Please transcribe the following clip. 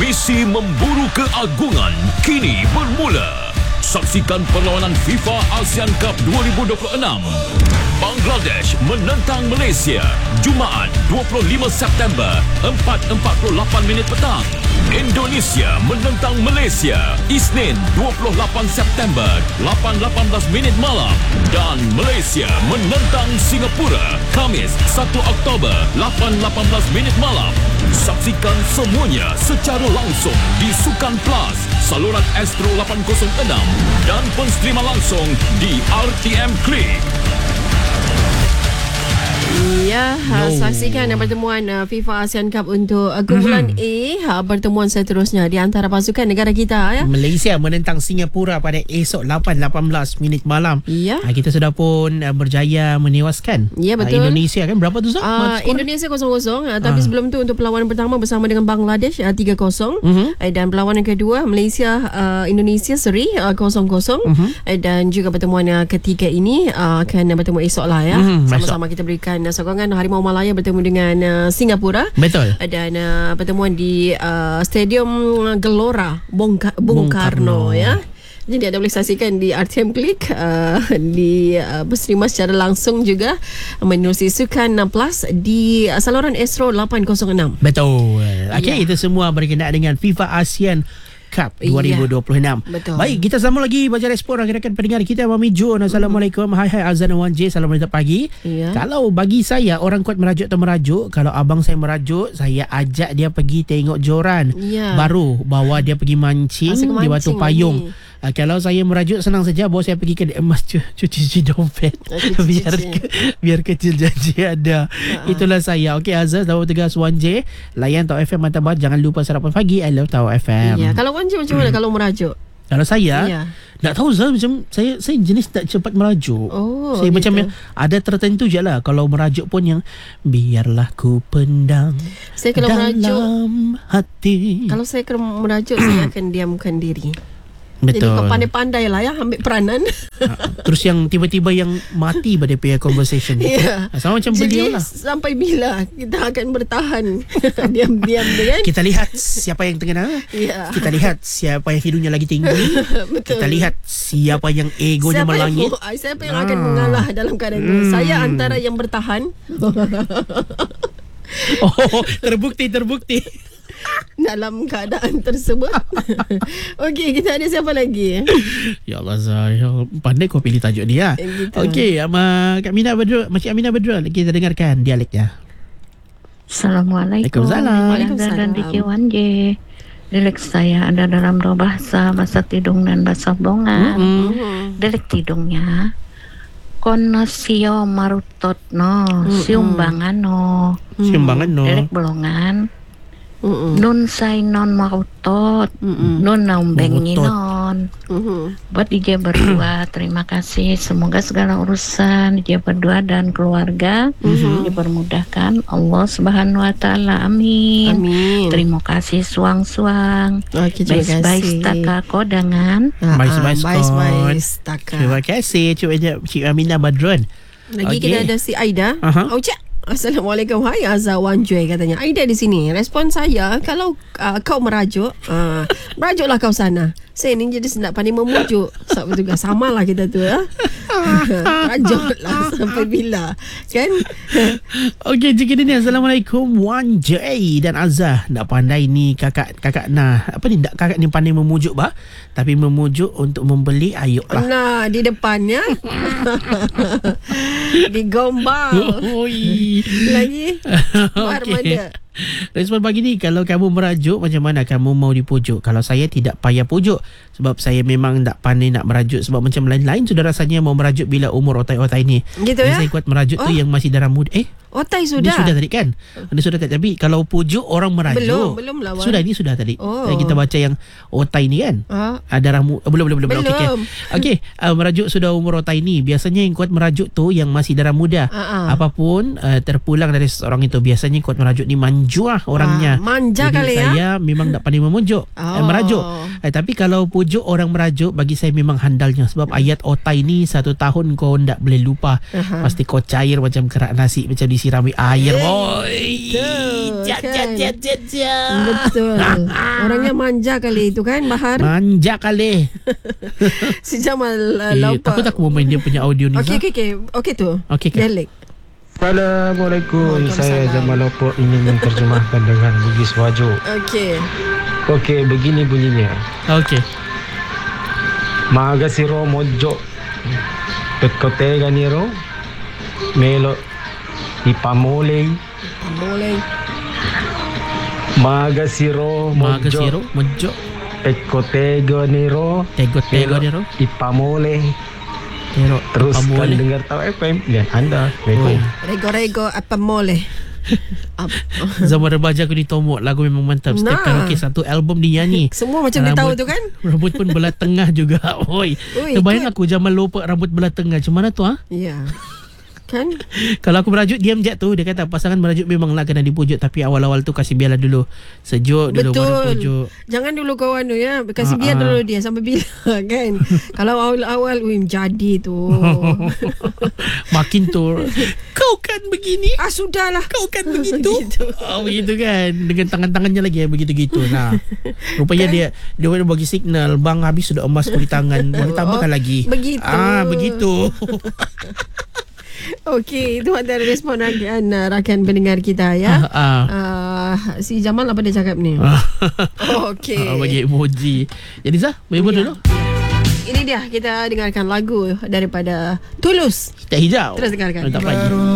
Misi memburu keagungan kini bermula. Saksikan perlawanan FIFA ASEAN Cup 2026. Bangladesh menentang Malaysia, Jumaat 25 September 4.48 petang. Indonesia menentang Malaysia, Isnin 28 September 8.18 malam. Dan Malaysia menentang Singapura, Khamis 1 Oktober 8.18 malam. Saksikan semuanya secara langsung di Sukan Plus, saluran Astro 806 dan penstrima langsung di RTM Klik. Ya, saksikan pertemuan FIFA ASEAN Cup untuk kumpulan A. Pertemuan seterusnya di antara pasukan negara kita, ya. Malaysia menentang Singapura pada esok 8.18 malam. Ya. Kita sudah pun berjaya menewaskan betul. Indonesia kan. Berapa tu Zah? Indonesia 0-0. Tapi sebelum tu untuk perlawanan pertama bersama dengan Bangladesh 3-0. Dan perlawanan kedua Malaysia Indonesia seri 0-0. Dan juga pertemuan ketiga ini akan bertemu esok lah, ya. Sama-sama kita berikan sokongan Harimau Malaya bertemu dengan Singapura. Betul. Dan pertemuan di Stadium Gelora Bung Karno, ya. Jadi anda boleh saksikan di RTM Klik, di berserima secara langsung juga menerusi Sukan Plus di saluran Astro 806. Betul. Okey, itu semua berkenaan dengan FIFA ASEAN Cup 2026. Betul. Baik, kita sambung lagi baca respon rakan-rakan pendengar kita. Mami Jun, Assalamualaikum. Hai Azan Wan J, Assalamualaikum pagi. Kalau bagi saya, orang kuat merajuk atau merajuk, kalau abang saya merajuk, saya ajak dia pergi tengok joran. Baru bawa dia pergi mancing di Batu Payung. Kalau saya merajuk, senang saja, bawa saya pergi ke emas cuci dompet. biar kecil janji ada. Itulah saya. Okey Azaz, Tahu Tegas Wan J, layan Tahu FM Matabat, jangan lupa sarapan pagi. I love Tahu FM. Kalau Wan J macam mana kalau merajuk? Kalau saya nak tahu macam saya jenis tak cepat merajuk. Saya gitu. Macam yang ada tertentu je lah. Kalau merajuk pun yang biarlah ku pendam saya kalau dalam merajuk, hati. Kalau saya kalau merajuk saya akan diamkan diri. Betul. Jadi kau pandai-pandai lah, ya, ambil peranan. Terus yang tiba-tiba yang mati pada punya conversation. Sama macam beliau lah. Sampai bila kita akan bertahan diam-diam kan? Kita lihat siapa yang tengah. Kita lihat siapa yang hidungnya lagi tinggi. Betul. Kita lihat siapa yang egonya melangit. Siapa yang akan mengalah dalam keadaan ini. Saya antara yang bertahan. Terbukti dalam keadaan tersebut. Okey, kita ada siapa lagi? Ya Allah, saya pandai kau pilih tajuk dia. Okey, Kak Aminah Badrul, Makcik Aminah Badrul, kita dengarkan dialeknya. Assalamualaikum. Waalaikumsalam. Dan Diki Wan J. Dialek saya ada dalam dua bahasa tidung dan bahasa Blongan. Dialek tidungnya kono sio marutot no, siumbangan no. Dialek Blongan nun say non marutot, nun naumbengi non. Buat DJ berdua, terima kasih. Semoga segala urusan DJ berdua dan keluarga dipermudahkan Allah Subhanahu Wa Taala. Amin. Terima kasih suang-suang. Baik-baik taka kodangan. Baik taka. Terima kasih Cik Aminah Badrun. Lagi kita ada si Aida. Assalamualaikum. Hai Azza Wan Joy, katanya Aida di sini. Respon saya, kalau kau merajuk, merajuklah kau sana. Saya ni jadi nak pandai memujuk. Sebab juga samalah kita tu, ya. Merajuklah sampai bila, kan? Okey, jika ni Assalamualaikum Wan J dan Azza. Nak pandai ni kakak kakak ni pandai memujuk bah, tapi memujuk untuk membeli, ayolah. Nah, di depannya digombal. Lagi Armada. Respon pagi ni, kalau kamu merajuk, macam mana kamu mau dipujuk? Kalau saya tidak payah pujuk, sebab saya memang tak pandai nak merajuk. Sebab macam lain-lain sudah rasanya mau merajuk bila umur otai-otai ni. Gitu ya? Saya kuat merajuk tu yang masih dalam muda. Otai sudah. Dia sudah tadi kan? Dia sudah tadi. Tapi kalau pujuk orang merajuk. Belum lah. Ini sudah tadi. Kita baca yang otai ni kan? Darah belum. Okey. Merajuk sudah umur otai ni. Biasanya yang kuat merajuk tu yang masih darah muda. Apapun terpulang dari seorang itu, biasanya kuat merajuk ni manja. juah orangnya. Manja jadi kali saya memang tak pandai memujuk, merajuk. Tapi kalau pujuk orang merajuk, bagi saya memang handalnya. Sebab ayat otai ni 1 tahun kau tak boleh lupa. Pasti kau cair macam kerak nasi, macam disirami air. Betul. Orangnya manja kali itu kan, Bahar. Manja kali. Si Jamal Laupa. Takut aku mau main dia punya audio ni. Okey tu. Okey. Dialek. Assalamualaikum. Saya Jamal Laupa ingin menerjemahkan dengan Bugis Wajo. Okey, begini bunyinya. Okey. Magasiro mojo pekotega niro melo ipamoley. Magasiro mojo pekotega niro ipamoley. Teruskan dengar tahu FM dan anda. Rego apa boleh. Zaman remaja aku ditomok. Lagu memang mantap. Setiap karaoke satu album dia nyanyi. Semua macam dia tahu tu kan. Rambut pun belah tengah juga. Terbayang aku Jamal Laupa rambut belah tengah. Macam mana tu Ya kan. Kalau aku merajuk diam je tu. Dia kata pasangan merajuk memanglah kena dipujuk. Tapi awal-awal tu kasih biarlah dulu. Sejuk dulu baru pujuk. Jangan dulu kawan tu ya. Kasih biar dulu dia. Sampai bila kan. Kalau awal-awal jadi tu. Makin tu. Kau kan begini. Sudahlah. Kau kan begitu. Begitu kan. Dengan tangan-tangannya lagi begitu-gitu. Nah, rupanya dia bagi signal. Bang habis sudah emas kulit tangan. Boleh tambahkan lagi. Begitu. Okey, itu antara respon rakan pendengar kita ya. Si Jamal apa dia cakap ni? Okey. Bagi emoji. Jadi Zah, bagi dulu. Ini dia, kita dengarkan lagu daripada Tulus. Hitam Hijau. Terus dengarkan. Tak pagi.